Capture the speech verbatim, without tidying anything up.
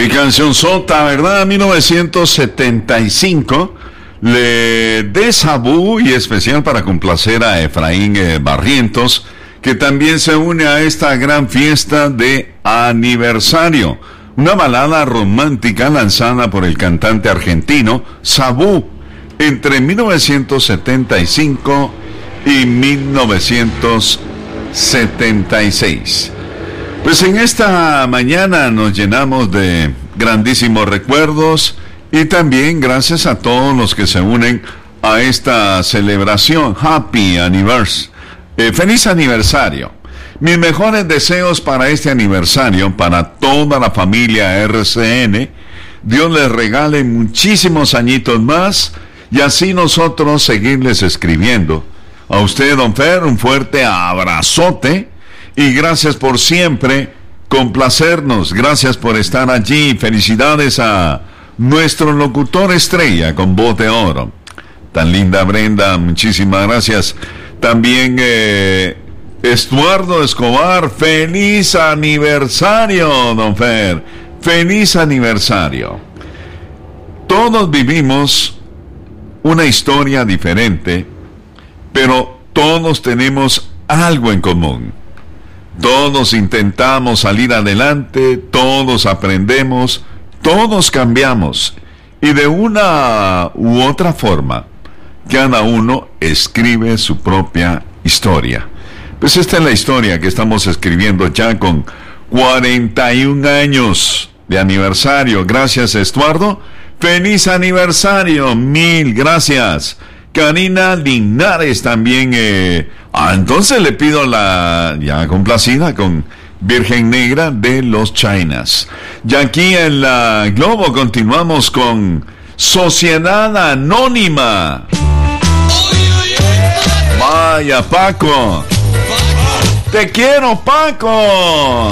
Qué canción sota, ¿verdad? mil novecientos setenta y cinco, le de Sabú, y especial para complacer a Efraín eh, Barrientos, que también se une a esta gran fiesta de aniversario. Una balada romántica lanzada por el cantante argentino Sabú entre mil novecientos setenta y cinco y mil novecientos setenta y seis. Pues en esta mañana nos llenamos de grandísimos recuerdos y también gracias a todos los que se unen a esta celebración. Happy Anniversary. Eh, feliz aniversario. Mis mejores deseos para este aniversario, para toda la familia R C N. Dios les regale muchísimos añitos más y así nosotros seguirles escribiendo. A usted, don Fer, un fuerte abrazote. Y gracias por siempre complacernos, gracias por estar allí. Felicidades a nuestro locutor estrella con voz de oro, tan linda Brenda, muchísimas gracias. También eh, Estuardo Escobar, feliz aniversario, don Fer, feliz aniversario. Todos vivimos una historia diferente, pero todos tenemos algo en común. Todos intentamos salir adelante, todos aprendemos, todos cambiamos y de una u otra forma cada uno escribe su propia historia. Pues esta es la historia que estamos escribiendo ya con cuarenta y un años de aniversario. Gracias, Estuardo. ¡Feliz aniversario! Mil gracias. Karina Linares también. Eh, ah, entonces le pido la ya complacida con Virgen Negra de los Chinas. Y aquí en la Globo continuamos con Sociedad Anónima. Vaya, Paco. Te quiero, Paco.